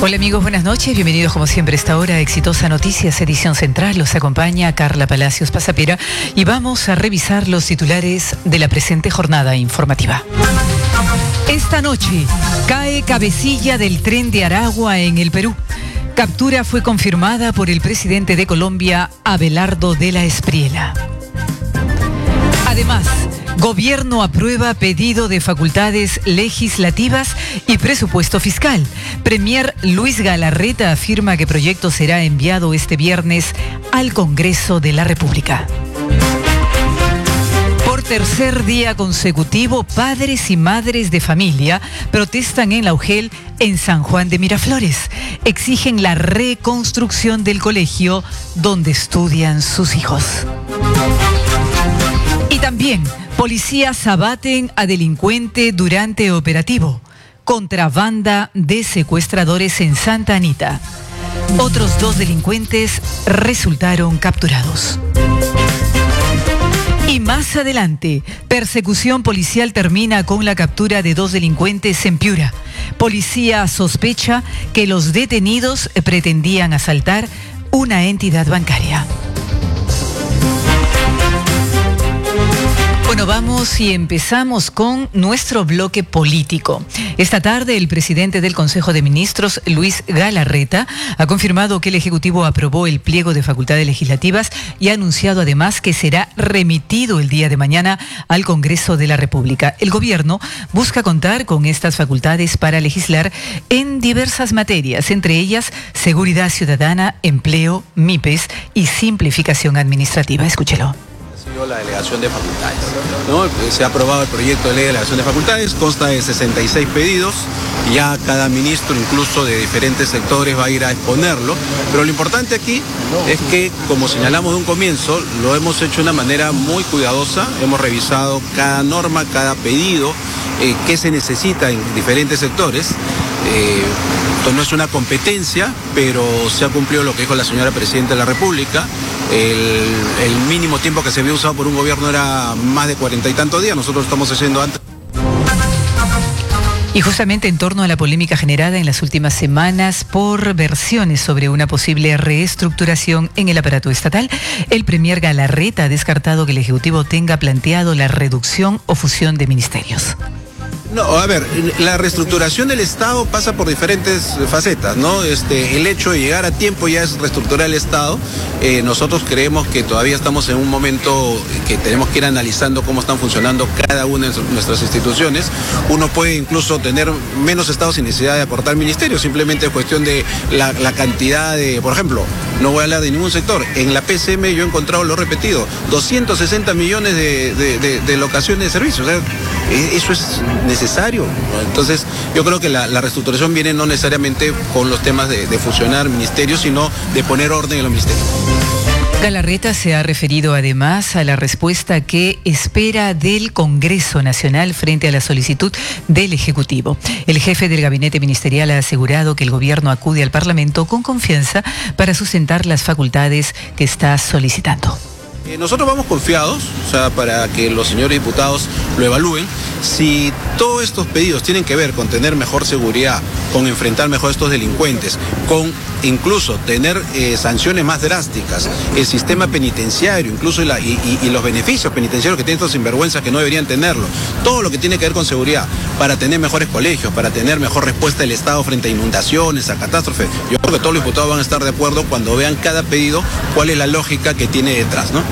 Hola amigos, buenas noches, bienvenidos como siempre a esta hora a Exitosa Noticias, edición central. Los acompaña Carla Palacios Pasapera y vamos a revisar los titulares de la presente jornada informativa. Esta noche cae cabecilla del tren de Aragua en el Perú. Captura fue confirmada por el presidente de Colombia, Abelardo de la Espriella. Además, Gobierno aprueba pedido de facultades legislativas y presupuesto fiscal. Premier Luis Galarreta afirma que proyecto será enviado este viernes al Congreso de la República. Por tercer día consecutivo, padres y madres de familia protestan en la UGEL en San Juan de Miraflores. Exigen la reconstrucción del colegio donde estudian sus hijos. Y también, policías abaten a delincuente durante operativo. Contrabanda de secuestradores en Santa Anita. Otros 2 delincuentes resultaron capturados. Y más adelante, persecución policial termina con la captura de 2 delincuentes en Piura. Policía sospecha que los detenidos pretendían asaltar una entidad bancaria. Bueno, vamos y empezamos con nuestro bloque político. Esta tarde, el presidente del Consejo de Ministros, Luis Galarreta, ha confirmado que el Ejecutivo aprobó el pliego de facultades legislativas y ha anunciado además que será remitido el día de mañana al Congreso de la República. El Gobierno busca contar con estas facultades para legislar en diversas materias, entre ellas seguridad ciudadana, empleo, MIPES y simplificación administrativa. Escúchelo. La delegación de facultades, ¿no? Se ha aprobado el proyecto de ley de delegación de facultades, consta de 66 pedidos, ya cada ministro, incluso de diferentes sectores, va a ir a exponerlo, pero lo importante aquí es que, como señalamos de un comienzo, lo hemos hecho de una manera muy cuidadosa, hemos revisado cada norma, cada pedido, qué se necesita en diferentes sectores. Esto no es una competencia, pero se ha cumplido lo que dijo la señora Presidenta de la República. El mínimo tiempo que se había usado por un gobierno era más de 40 y tantos días, nosotros lo estamos haciendo antes. Y justamente en torno a la polémica generada en las últimas semanas por versiones sobre una posible reestructuración en el aparato estatal, el premier Galarreta ha descartado que el Ejecutivo tenga planteado la reducción o fusión de ministerios. No, a ver, la reestructuración del Estado pasa por diferentes facetas, ¿no? El hecho de llegar a tiempo ya es reestructurar el Estado. Nosotros creemos que todavía estamos en un momento que tenemos que ir analizando cómo están funcionando cada una de nuestras instituciones. Uno puede incluso tener menos Estado sin necesidad de aportar ministerios, simplemente es cuestión de la cantidad de, por ejemplo, no voy a hablar de ningún sector. En la PCM yo he encontrado, lo he repetido, 260 millones de locaciones de servicios. O sea, eso es necesario. Entonces, yo creo que la reestructuración viene no necesariamente con los temas de fusionar ministerios, sino de poner orden en los ministerios. Galarreta se ha referido además a la respuesta que espera del Congreso Nacional frente a la solicitud del Ejecutivo. El jefe del gabinete ministerial ha asegurado que el gobierno acude al Parlamento con confianza para sustentar las facultades que está solicitando. Nosotros vamos confiados, o sea, para que los señores diputados lo evalúen. Si todos estos pedidos tienen que ver con tener mejor seguridad, con enfrentar mejor a estos delincuentes, con incluso tener sanciones más drásticas, el sistema penitenciario, incluso y los beneficios penitenciarios que tienen estos sinvergüenzas que no deberían tenerlo, todo lo que tiene que ver con seguridad, para tener mejores colegios, para tener mejor respuesta del Estado frente a inundaciones, a catástrofes, yo creo que todos los diputados van a estar de acuerdo cuando vean cada pedido cuál es la lógica que tiene detrás, ¿no?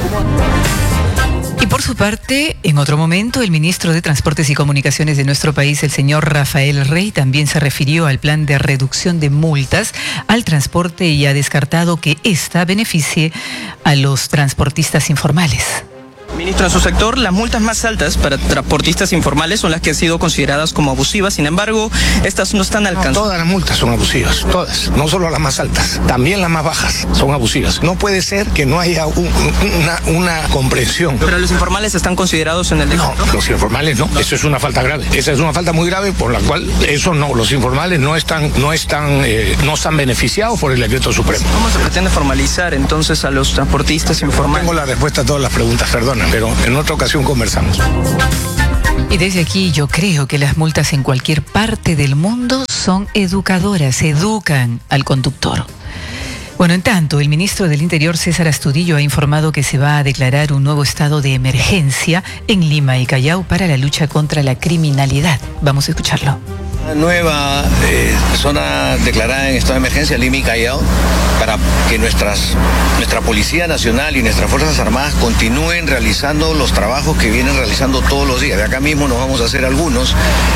Y por su parte, en otro momento, el ministro de Transportes y Comunicaciones de nuestro país, el señor Rafael Rey, también se refirió al plan de reducción de multas al transporte y ha descartado que esta beneficie a los transportistas informales. Ministro, en su sector, las multas más altas para transportistas informales son las que han sido consideradas como abusivas. Sin embargo, estas no están alcanzando. Todas las multas son abusivas, todas. No solo las más altas, también las más bajas son abusivas. No puede ser que no haya una comprensión. ¿Pero los informales están considerados en el decreto? No, los informales no. Eso es una falta grave. Esa es una falta muy grave por la cual eso no. Los informales no están beneficiados por el decreto supremo. ¿Cómo se pretende formalizar entonces a los transportistas informales? Tengo la respuesta a todas las preguntas, perdona, pero en otra ocasión conversamos. Y desde aquí yo creo que las multas en cualquier parte del mundo son educadoras, educan al conductor. Bueno, en tanto, el ministro del Interior, César Astudillo, ha informado que se va a declarar un nuevo estado de emergencia en Lima y Callao para la lucha contra la criminalidad. Vamos a escucharlo. Una nueva zona declarada en estado de emergencia, Lima y Callao, para que nuestra Policía Nacional y nuestras Fuerzas Armadas continúen realizando los trabajos que vienen realizando todos los días. De acá mismo nos vamos a hacer algunos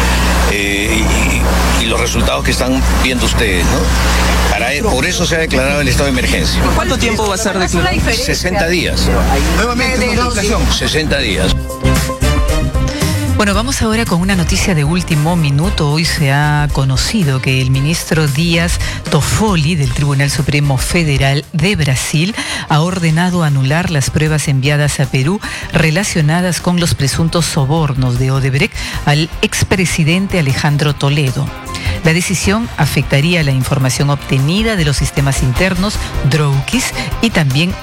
y los resultados que están viendo ustedes, ¿no? Por eso se ha declarado el estado de emergencia. ¿Cuánto tiempo va a ser declarado? 60 días. Nuevamente, 60 días. Bueno, vamos ahora con una noticia de último minuto. Hoy se ha conocido que el ministro Dias Toffoli del Tribunal Supremo Federal de Brasil ha ordenado anular las pruebas enviadas a Perú relacionadas con los presuntos sobornos de Odebrecht al expresidente Alejandro Toledo. La decisión afectaría la información obtenida de los sistemas internos Drukgyal y también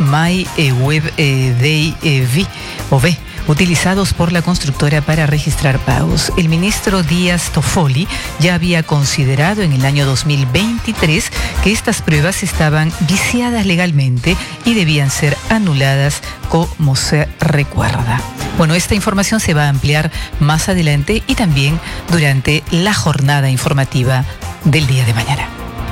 MyWebDV utilizados por la constructora para registrar pagos. El ministro Dias Toffoli ya había considerado en el año 2023 que estas pruebas estaban viciadas legalmente y debían ser anuladas, como se recuerda. Bueno, esta información se va a ampliar más adelante y también durante la jornada informativa del día de mañana.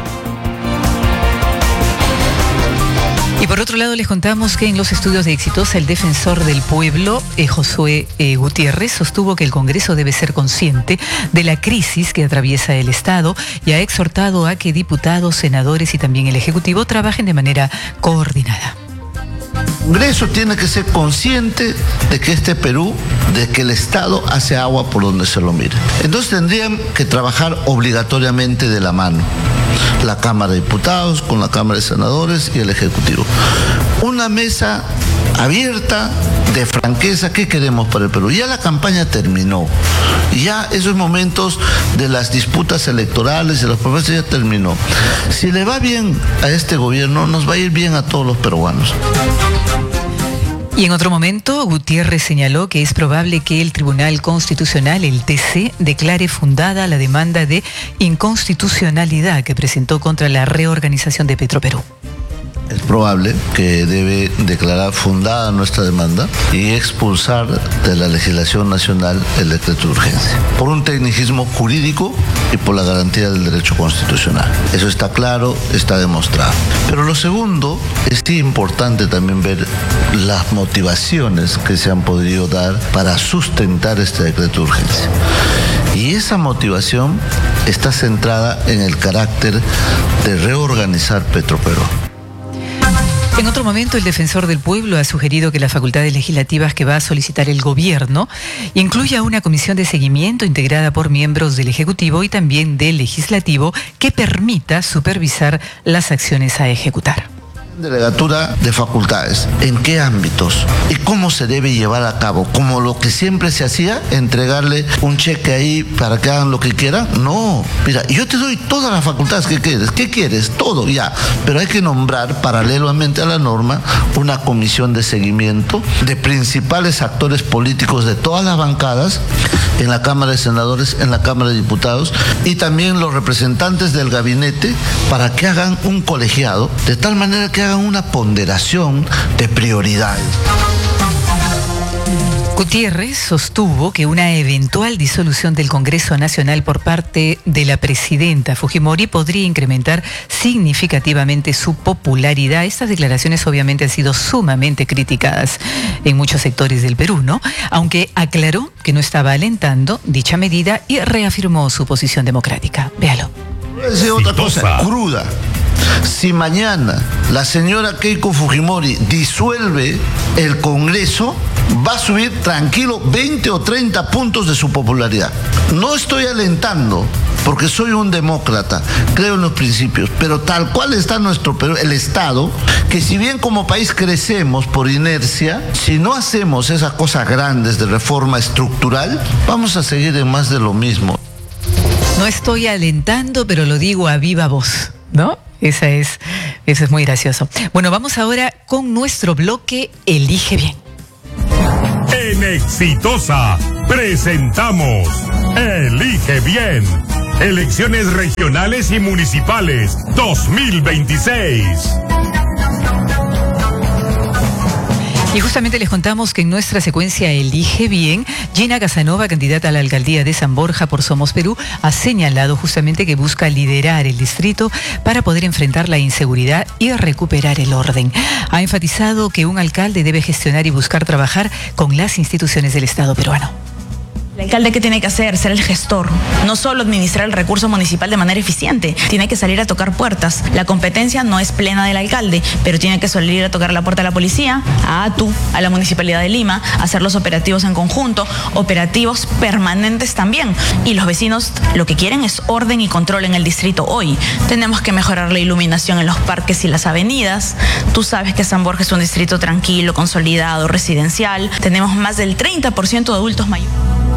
Y por otro lado les contamos que en los estudios de Exitosa el defensor del pueblo, Josué Gutiérrez, sostuvo que el Congreso debe ser consciente de la crisis que atraviesa el Estado y ha exhortado a que diputados, senadores y también el Ejecutivo trabajen de manera coordinada. El Congreso tiene que ser consciente de que este Perú, de que el Estado hace agua por donde se lo mire. Entonces tendrían que trabajar obligatoriamente de la mano. La Cámara de Diputados con la Cámara de Senadores y el Ejecutivo. Una mesa abierta, de franqueza. ¿Qué queremos para el Perú? Ya la campaña terminó. Ya esos momentos de las disputas electorales, de las promesas, ya terminó. Si le va bien a este gobierno, nos va a ir bien a todos los peruanos. Y en otro momento, Gutiérrez señaló que es probable que el Tribunal Constitucional, el TC, declare fundada la demanda de inconstitucionalidad que presentó contra la reorganización de Petroperú. Es probable que debe declarar fundada nuestra demanda y expulsar de la legislación nacional el decreto de urgencia, por un tecnicismo jurídico y por la garantía del derecho constitucional. Eso está claro, está demostrado. Pero lo segundo, es importante también ver las motivaciones que se han podido dar para sustentar este decreto de urgencia. Y esa motivación está centrada en el carácter de reorganizar Petroperú. En otro momento, el defensor del pueblo ha sugerido que las facultades legislativas que va a solicitar el gobierno incluya una comisión de seguimiento integrada por miembros del Ejecutivo y también del Legislativo que permita supervisar las acciones a ejecutar. Delegatura de facultades, ¿en qué ámbitos? ¿Y cómo se debe llevar a cabo? ¿Como lo que siempre se hacía? ¿Entregarle un cheque ahí para que hagan lo que quieran? No, mira, yo te doy todas las facultades que quieres. ¿Qué quieres? Todo, ya. Pero hay que nombrar, paralelamente a la norma, una comisión de seguimiento de principales actores políticos de todas las bancadas, en la Cámara de Senadores, en la Cámara de Diputados, y también los representantes del gabinete, para que hagan un colegiado, de tal manera que hagan una ponderación de prioridades. Gutiérrez sostuvo que una eventual disolución del Congreso Nacional por parte de la presidenta Fujimori podría incrementar significativamente su popularidad. Estas declaraciones obviamente han sido sumamente criticadas en muchos sectores del Perú, ¿no? Aunque aclaró que no estaba alentando dicha medida y reafirmó su posición democrática. Véalo. Voy a decir otra cosa cruda. Si mañana la señora Keiko Fujimori disuelve el Congreso, va a subir tranquilo 20 o 30 puntos de su popularidad. No estoy alentando, porque soy un demócrata, creo en los principios, pero tal cual está nuestro Perú, el Estado, que si bien como país crecemos por inercia, si no hacemos esas cosas grandes de reforma estructural, vamos a seguir en más de lo mismo. No estoy alentando, pero lo digo a viva voz, ¿no? Eso es muy gracioso. Bueno, vamos ahora con nuestro bloque Elige Bien. En Exitosa, presentamos Elige Bien. Elecciones regionales y municipales 2026. Y justamente les contamos que en nuestra secuencia Elige Bien, Gina Casanova, candidata a la alcaldía de San Borja por Somos Perú, ha señalado justamente que busca liderar el distrito para poder enfrentar la inseguridad y recuperar el orden. Ha enfatizado que un alcalde debe gestionar y buscar trabajar con las instituciones del Estado peruano. El alcalde, ¿qué tiene que hacer? Ser el gestor. No solo administrar el recurso municipal de manera eficiente, tiene que salir a tocar puertas. La competencia no es plena del alcalde, pero tiene que salir a tocar la puerta a la policía, a ATU, a la Municipalidad de Lima, hacer los operativos en conjunto, operativos permanentes también. Y los vecinos lo que quieren es orden y control en el distrito hoy. Tenemos que mejorar la iluminación en los parques y las avenidas. Tú sabes que San Borja es un distrito tranquilo, consolidado, residencial. Tenemos más del 30% de adultos mayores.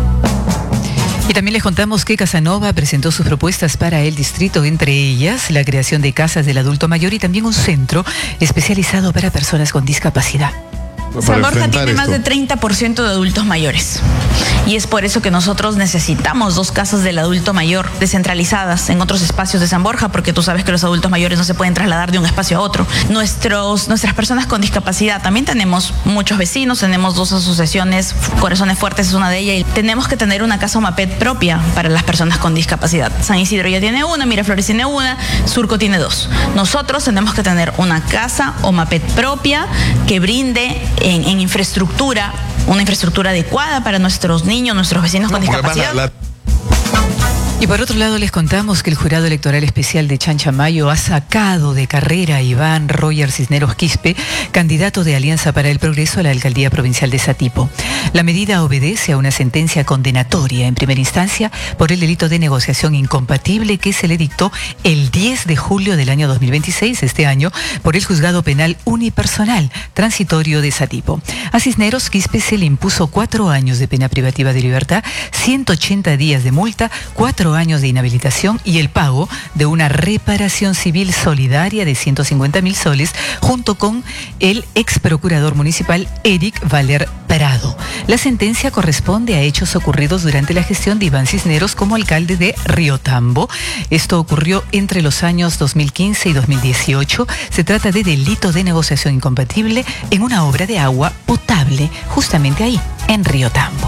Y también les contamos que Casanova presentó sus propuestas para el distrito, entre ellas la creación de casas del adulto mayor y también un centro especializado para personas con discapacidad. San Borja tiene más de 30% de adultos mayores y es por eso que nosotros necesitamos 2 casas del adulto mayor descentralizadas en otros espacios de San Borja, porque tú sabes que los adultos mayores no se pueden trasladar de un espacio a otro. Nuestras personas con discapacidad, también tenemos muchos vecinos, tenemos 2 asociaciones, Corazones Fuertes es una de ellas, y tenemos que tener una casa OMAPET propia para las personas con discapacidad. San Isidro ya tiene una, Miraflores tiene una, Surco tiene 2. Nosotros tenemos que tener una casa OMAPET propia que brinde en infraestructura, una infraestructura adecuada para nuestros niños, nuestros vecinos con discapacidad. Y por otro lado les contamos que el Jurado Electoral Especial de Chanchamayo ha sacado de carrera a Iván Roger Cisneros Quispe, candidato de Alianza para el Progreso a la Alcaldía Provincial de Satipo. La medida obedece a una sentencia condenatoria en primera instancia por el delito de negociación incompatible que se le dictó el 10 de julio del año 2026, este año, por el Juzgado Penal Unipersonal Transitorio de Satipo. A Cisneros Quispe se le impuso 4 años de pena privativa de libertad, 180 días de multa, 4 años de inhabilitación y el pago de una reparación civil solidaria de 150.000 soles junto con el ex procurador municipal Eric Valer Prado. La sentencia corresponde a hechos ocurridos durante la gestión de Iván Cisneros como alcalde de Riotambo. Esto ocurrió entre los años 2015 y 2018. Se trata de delito de negociación incompatible en una obra de agua potable justamente ahí, en Riotambo.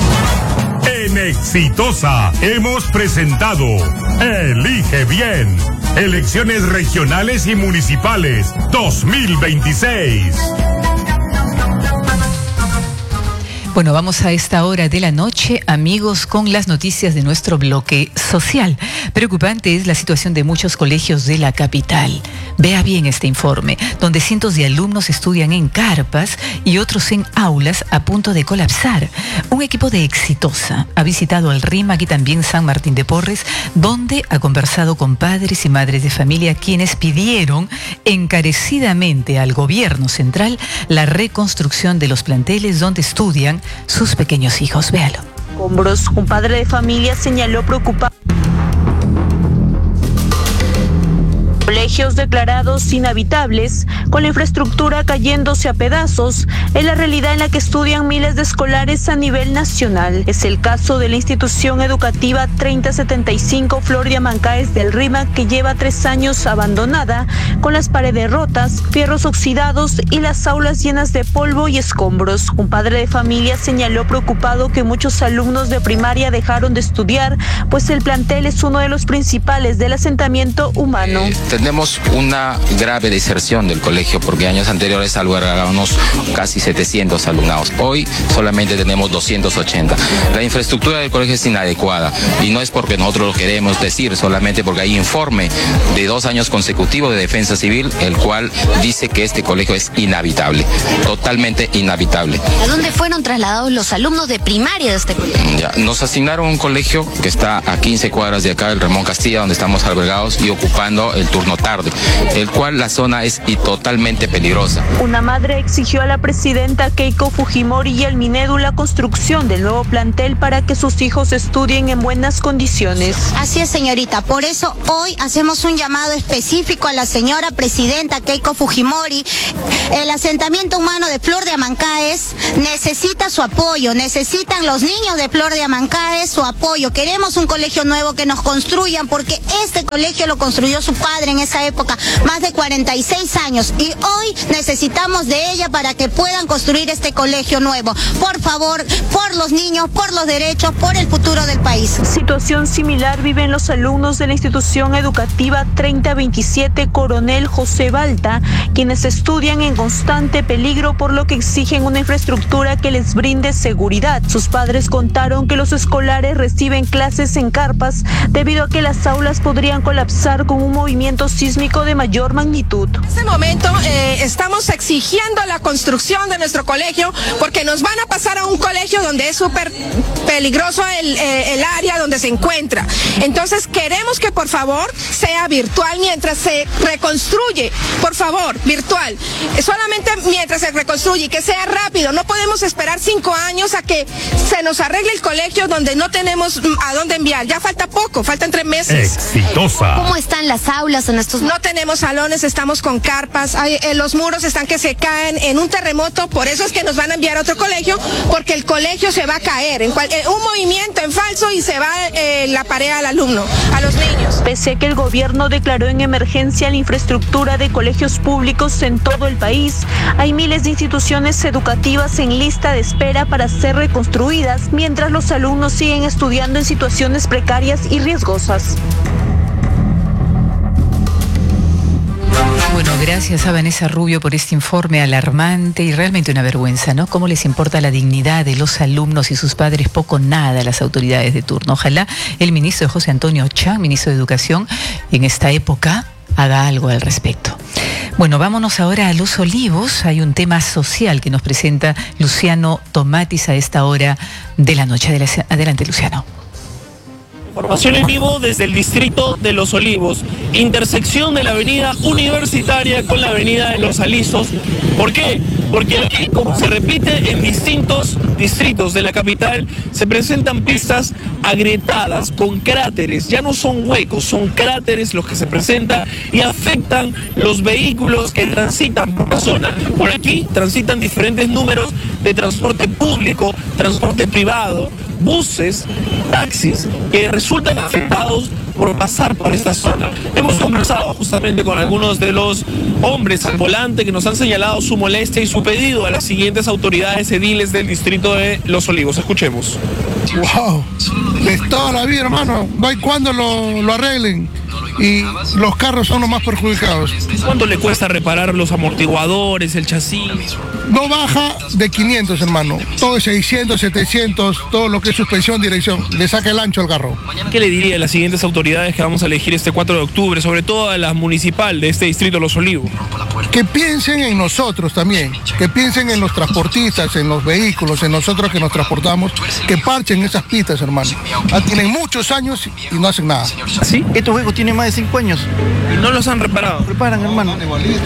En Exitosa hemos presentado Elige Bien. Elecciones regionales y municipales 2026. Bueno, vamos a esta hora de la noche, amigos, con las noticias de nuestro bloque social. Preocupante es la situación de muchos colegios de la capital. Vea bien este informe, donde cientos de alumnos estudian en carpas y otros en aulas a punto de colapsar. Un equipo de Exitosa ha visitado el RIMAC y también San Martín de Porres, donde ha conversado con padres y madres de familia quienes pidieron encarecidamente al gobierno central la reconstrucción de los planteles donde estudian sus pequeños hijos. Véalo. Escombros. Un padre de familia señaló preocupado. Colegios declarados inhabitables, con la infraestructura cayéndose a pedazos, es la realidad en la que estudian miles de escolares a nivel nacional. Es el caso de la institución educativa 3075 Flor de Amancaes del RIMAC, que lleva 3 años abandonada, con las paredes rotas, fierros oxidados y las aulas llenas de polvo y escombros. Un padre de familia señaló preocupado que muchos alumnos de primaria dejaron de estudiar, pues el plantel es uno de los principales del asentamiento humano. Tenemos una grave deserción del colegio porque años anteriores albergábamos casi 700 alumnados. Hoy solamente tenemos 280. La infraestructura del colegio es inadecuada y no es porque nosotros lo queremos decir, solamente porque hay informe de 2 años consecutivos de Defensa Civil, el cual dice que este colegio es inhabitable, totalmente inhabitable. ¿A dónde fueron trasladados los alumnos de primaria de este colegio? Ya, nos asignaron un colegio que está a 15 cuadras de acá, el Ramón Castilla, donde estamos albergados y ocupando el turno tarde, el cual la zona es totalmente peligrosa. Una madre exigió a la presidenta Keiko Fujimori y al Minedu la construcción del nuevo plantel para que sus hijos estudien en buenas condiciones. Así es, señorita. Por eso hoy hacemos un llamado específico a la señora presidenta Keiko Fujimori. El asentamiento humano de Flor de Amancaes necesita su apoyo, necesitan los niños de Flor de Amancaes su apoyo. Queremos un colegio nuevo que nos construyan, porque este colegio lo construyó su padre en esa época, más de 46 años, y hoy necesitamos de ella para que puedan construir este colegio nuevo. Por favor, por los niños, por los derechos, por el futuro del país. Situación similar viven los alumnos de la institución educativa 3027 Coronel José Balta, quienes estudian en constante peligro, por lo que exigen una infraestructura que les brinde seguridad. Sus padres contaron que los escolares reciben clases en carpas debido a que las aulas podrían colapsar con un movimiento sísmico de mayor magnitud. En este momento estamos exigiendo la construcción de nuestro colegio, porque nos van a pasar a un colegio donde es súper peligroso el área donde se encuentra. Entonces queremos que por favor sea virtual mientras se reconstruye, por favor, virtual. Solamente mientras se reconstruye, que sea rápido. No podemos esperar 5 años a que se nos arregle el colegio donde no tenemos a dónde enviar. Ya falta poco, faltan 3 meses. Exitosa. ¿Cómo están las aulas en estos momentos? No tenemos salones, estamos con carpas, los muros están que se caen en un terremoto, por eso es que nos van a enviar a otro colegio, porque el colegio se va a caer, un movimiento en falso y se va la pared al alumno, a los niños. Pese a que el gobierno declaró en emergencia la infraestructura de colegios públicos en todo el país, hay miles de instituciones educativas en lista de espera para ser reconstruidas, mientras los alumnos siguen estudiando en situaciones precarias y riesgosas. Bueno, gracias a Vanessa Rubio por este informe alarmante y realmente una vergüenza, ¿no? Cómo les importa la dignidad de los alumnos y sus padres, poco nada a las autoridades de turno. Ojalá el ministro José Antonio Chang, ministro de Educación, en esta época haga algo al respecto. Bueno, vámonos ahora a Los Olivos. Hay un tema social que nos presenta Luciano Tomatis a esta hora de la noche. Adelante, Luciano. Información en vivo desde el distrito de Los Olivos, intersección de la avenida Universitaria con la avenida de Los Alisos. ¿Por qué? Porque aquí, como se repite en distintos distritos de la capital, se presentan pistas agrietadas con cráteres. Ya no son huecos, son cráteres los que se presentan y afectan los vehículos que transitan por la zona. Por aquí transitan diferentes números de transporte público, transporte privado, buses, taxis, que resultan afectados por pasar por esta zona. Hemos conversado justamente con algunos de los hombres al volante que nos han señalado su molestia y su pedido a las siguientes autoridades ediles del distrito de Los Olivos. Escuchemos. Wow, de toda la vida, hermano, no hay cuando lo arreglen y los carros son los más perjudicados. ¿Cuánto le cuesta reparar los amortiguadores, el chasis? No baja de 500, hermano. Todo es 600, 700, todo lo que es suspensión, dirección. Le saca el ancho al carro. ¿Qué le diría a las siguientes autoridades que vamos a elegir este 4 de octubre, sobre todo a la municipal de este distrito Los Olivos? Que piensen en nosotros también, que piensen en los transportistas, en los vehículos, en nosotros que nos transportamos, que parchen esas pistas, hermano. Tienen muchos años y no hacen nada. ¿Sí? Estos juegos tienen más de 5 años. ¿Y no los han reparado? Reparan, hermano.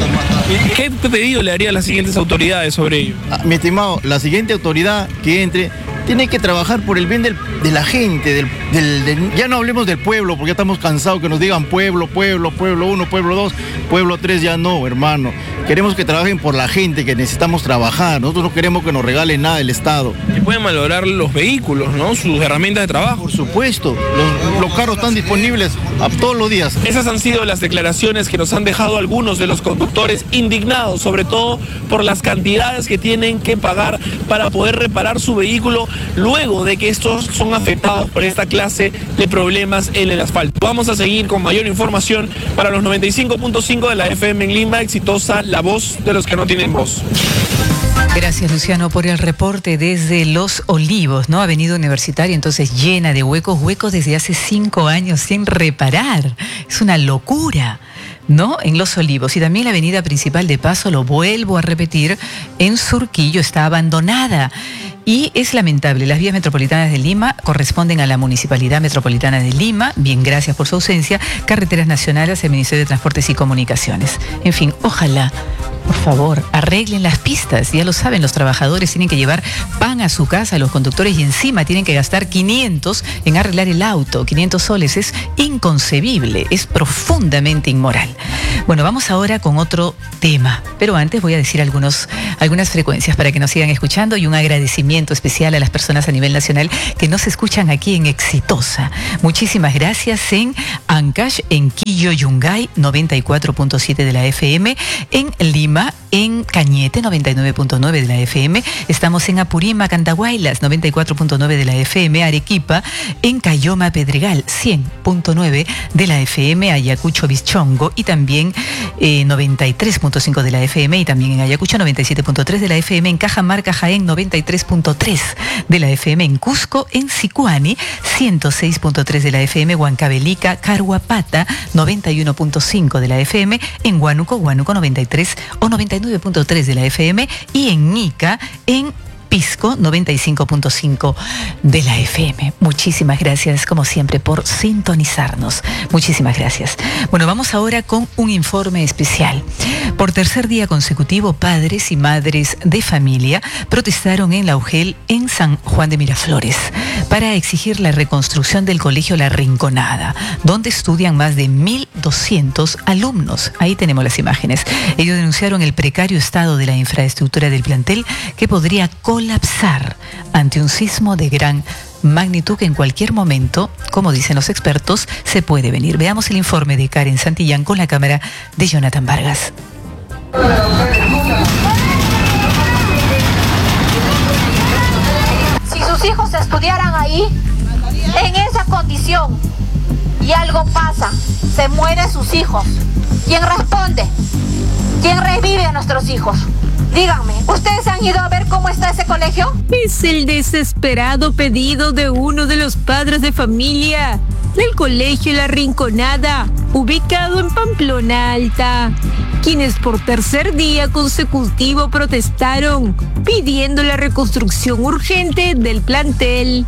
¿Qué pedido le haría a las siguientes autoridades sobre ello? Mi estimado, la siguiente autoridad que entre tiene que trabajar por el bien de la gente, ya no hablemos del pueblo, porque ya estamos cansados que nos digan pueblo 1, pueblo 2, pueblo 3, ya no, hermano. Queremos que trabajen por la gente, que necesitamos trabajar. Nosotros no queremos que nos regalen nada del Estado. Que pueden malograr los vehículos, ¿no? Sus herramientas de trabajo. Por supuesto, los carros están disponibles a todos los días. Esas han sido las declaraciones que nos han dejado algunos de los conductores indignados, sobre todo por las cantidades que tienen que pagar para poder reparar su vehículo luego de que estos son afectados por esta clase de problemas en el asfalto. Vamos a seguir con mayor información para los 95.5 de la FM en Lima. Exitosa, la voz de los que no tienen voz. Gracias, Luciano, por el reporte desde Los Olivos, ¿no? Avenida Universitaria, entonces llena de huecos desde hace 5 años sin reparar. Es una locura, ¿no? En Los Olivos. Y también la avenida principal de Paso, lo vuelvo a repetir, en Surquillo está abandonada. Y es lamentable, las vías metropolitanas de Lima corresponden a la Municipalidad Metropolitana de Lima. Bien, gracias por su ausencia. Carreteras nacionales, el Ministerio de Transportes y Comunicaciones. En fin, ojalá, por favor, arreglen las pistas. Ya lo saben, los trabajadores tienen que llevar pan a su casa, los conductores, y encima tienen que gastar 500 en arreglar el auto. 500 soles es inconcebible, es profundamente inmoral. Bueno, vamos ahora con otro tema, pero antes voy a decir algunas frecuencias para que nos sigan escuchando, y un agradecimiento especial a las personas a nivel nacional que nos escuchan aquí en Exitosa. Muchísimas gracias en Ancash, en Quillo, Yungay, 94.7 de la FM, en Lima, en Cañete, 99.9 de la FM, estamos en Apurímac, Andahuaylas, 94.9 de la FM, Arequipa, en Cayoma, Pedregal, 100.9 de la FM, Ayacucho, Bichongo, y también 93.5 de la FM, y también en Ayacucho, 97.3 de la FM, en Cajamarca, Jaén, 93.3 de la FM, en Cusco, en Sicuani, 106.3 de la FM, Huancavelica, Caruapata, 91.5 de la FM, en Huánuco, 93 o 99.3 de la FM, y en Ica, en Pisco, 95.5 de la FM. Muchísimas gracias, como siempre, por sintonizarnos. Muchísimas gracias. Bueno, vamos ahora con un informe especial. Por tercer día consecutivo, padres y madres de familia protestaron en La Ugel, en San Juan de Miraflores, para exigir la reconstrucción del colegio La Rinconada, donde estudian más de 1.200 alumnos. Ahí tenemos las imágenes. Ellos denunciaron el precario estado de la infraestructura del plantel, que podría colapsar ante un sismo de gran magnitud que en cualquier momento, como dicen los expertos, se puede venir. Veamos el informe de Karen Santillán con la cámara de Jonathan Vargas. Si sus hijos estudiaran ahí, en esa condición, y algo pasa, se mueren sus hijos, ¿quién responde? ¿Quién revive a nuestros hijos? Díganme, ¿ustedes han ido a ver cómo está ese colegio? Es el desesperado pedido de uno de los padres de familia del colegio La Rinconada, ubicado en Pamplona Alta, quienes por tercer día consecutivo protestaron pidiendo la reconstrucción urgente del plantel.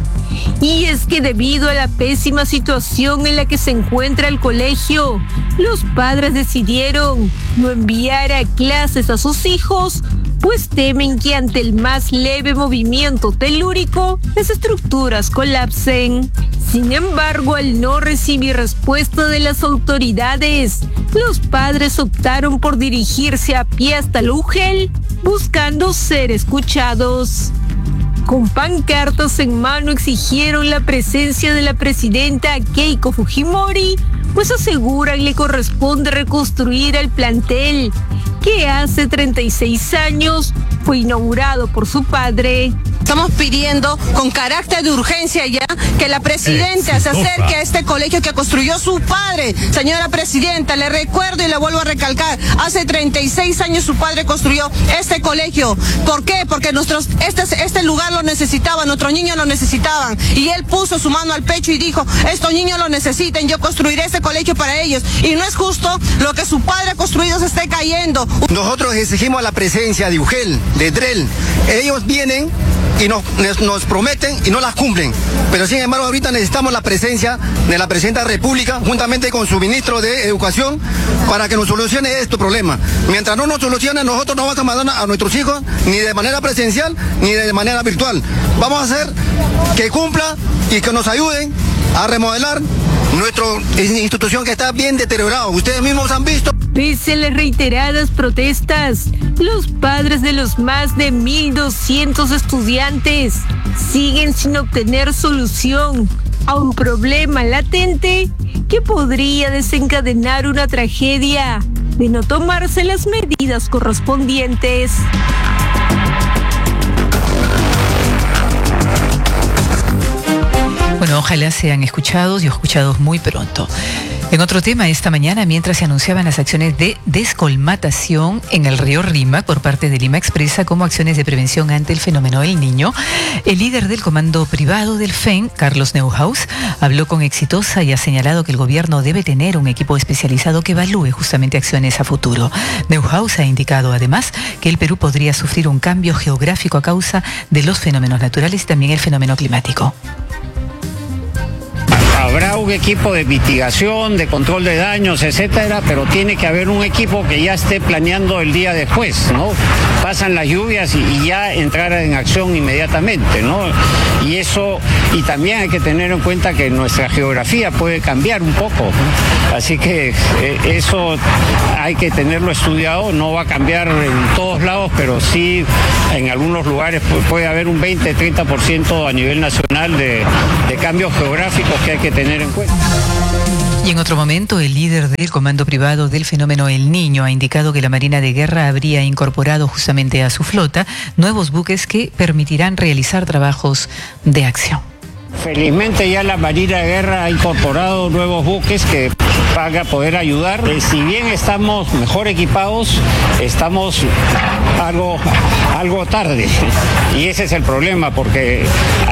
Y es que debido a la pésima situación en la que se encuentra el colegio, los padres decidieron no enviar a clases a sus hijos, pues temen que ante el más leve movimiento telúrico las estructuras colapsen. Sin embargo, al no recibir respuesta de las autoridades, los padres optaron por dirigirse a pie hasta La Ugel, buscando ser escuchados. Con pancartas en mano exigieron la presencia de la presidenta Keiko Fujimori, pues aseguran le corresponde reconstruir el plantel, que hace 36 años fue inaugurado por su padre. Estamos pidiendo con carácter de urgencia ya que la presidenta se acerque a este colegio que construyó su padre. Señora presidenta, le recuerdo y le vuelvo a recalcar, hace 36 años su padre construyó este colegio. ¿Por qué? Porque este lugar lo necesitaba, nuestros niños lo necesitaban. Y él puso su mano al pecho y dijo, estos niños lo necesitan, yo construiré este colegio para ellos. Y no es justo lo que su padre ha construido se esté cayendo. Nosotros exigimos la presencia de UGEL, de DREL. Ellos vienen y nos prometen y no las cumplen. Pero sin embargo ahorita necesitamos la presencia de la Presidenta de la República juntamente con su ministro de Educación para que nos solucione este problema. Mientras no nos solucione, nosotros no vamos a mandar a nuestros hijos ni de manera presencial ni de manera virtual. Vamos a hacer que cumpla y que nos ayuden a remodelar nuestra institución que está bien deteriorada. Ustedes mismos han visto. Pese a las reiteradas protestas, los padres de los más de 1.200 estudiantes siguen sin obtener solución a un problema latente que podría desencadenar una tragedia de no tomarse las medidas correspondientes. Bueno, ojalá sean escuchados y escuchados muy pronto. En otro tema, esta mañana, mientras se anunciaban las acciones de descolmatación en el río Rímac por parte de Lima Expresa como acciones de prevención ante el fenómeno El Niño, el líder del comando privado del FEN, Carlos Neuhaus, habló con Exitosa y ha señalado que el gobierno debe tener un equipo especializado que evalúe justamente acciones a futuro. Neuhaus ha indicado además que el Perú podría sufrir un cambio geográfico a causa de los fenómenos naturales y también el fenómeno climático. Habrá un equipo de mitigación, de control de daños, etcétera, pero tiene que haber un equipo que ya esté planeando el día después, ¿no? Pasan las lluvias y ya entrar en acción inmediatamente, ¿no? Y eso, y también hay que tener en cuenta que nuestra geografía puede cambiar un poco, ¿no? Así que eso hay que tenerlo estudiado, no va a cambiar en todos lados, pero sí en algunos lugares puede haber un 20-30% a nivel nacional de cambios geográficos que hay que tener en cuenta. Y en otro momento, el líder del comando privado del fenómeno El Niño ha indicado que la Marina de Guerra habría incorporado justamente a su flota nuevos buques que permitirán realizar trabajos de acción. Felizmente ya la Marina de Guerra ha incorporado nuevos buques que van a poder ayudar. Si bien estamos mejor equipados, estamos algo tarde. Y ese es el problema, porque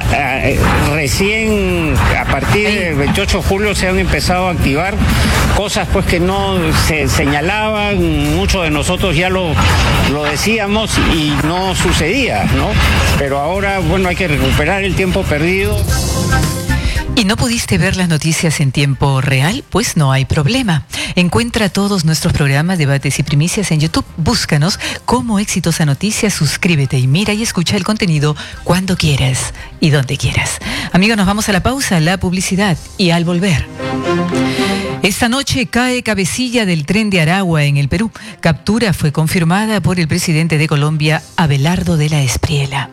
recién a partir del 28 de julio se han empezado a activar cosas pues que no se señalaban, muchos de nosotros ya lo decíamos y no sucedía, ¿no? Pero ahora, bueno, hay que recuperar el tiempo perdido. ¿Y no pudiste ver las noticias en tiempo real? Pues no hay problema. Encuentra todos nuestros programas, debates y primicias en YouTube. Búscanos como Exitosa Noticias, suscríbete y mira y escucha el contenido cuando quieras y donde quieras. Amigos, nos vamos a la pausa, la publicidad y al volver. Esta noche cae cabecilla del tren de Aragua en el Perú. Captura fue confirmada por el presidente de Colombia, Abelardo de la Espriella.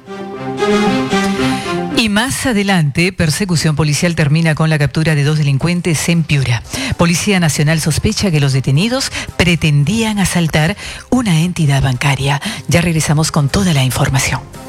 Y más adelante, persecución policial termina con la captura de 2 delincuentes en Piura. Policía Nacional sospecha que los detenidos pretendían asaltar una entidad bancaria. Ya regresamos con toda la información.